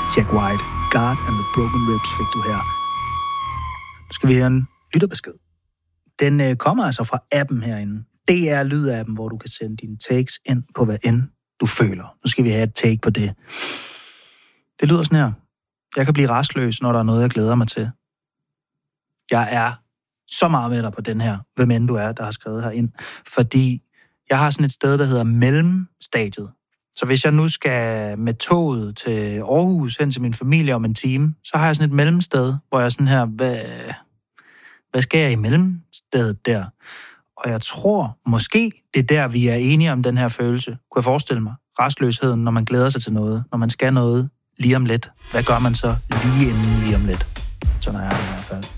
Jack White, God and the Broken Ribs fik du her. Nu skal vi høre en lytterbesked. Den kommer altså fra appen herinde. Det er lydappen, hvor du kan sende dine takes ind på hvad end du føler. Nu skal vi have et take på det. Det lyder sådan her. Jeg kan blive rastløs, når der er noget, jeg glæder mig til. Jeg er så meget med dig på den her, hvem end du er, der har skrevet her ind. Fordi jeg har sådan et sted, der hedder mellemstadiet. Så hvis jeg nu skal med toget til Aarhus hen til min familie om en time, så har jeg sådan et mellemsted, hvor jeg sådan her, hvad skal jeg i mellemstedet der? Og jeg tror, måske det er der, vi er enige om den her følelse. Kunne jeg forestille mig? Rastløsheden, når man glæder sig til noget, når man skal noget lige om lidt. Hvad gør man så lige inden lige om lidt? Sådan er jeg i hvert fald.